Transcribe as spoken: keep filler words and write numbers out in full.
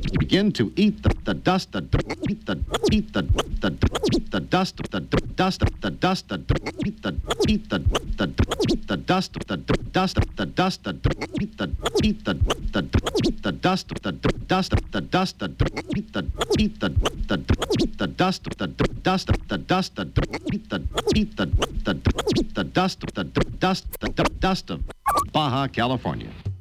begin to eat the, the dust, the eat the eat the the eat the dust, the dust, the dust, the eat the eat the the eat the dust, the dust, the dust, the eat the eat the the eat the dust, the dust, the dust, the eat the eat the the eat the dust, the dust, the dust, the eat the eat the the eat the dust, the dust, the dust of Baja California.